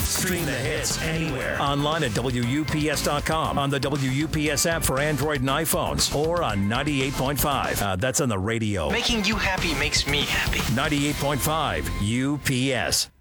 Stream the hits anywhere. Online at WUPS.com, on the WUPS app for Android and iPhones, or on 98.5. That's on the radio. Making you happy makes me happy. 98.5 UPS.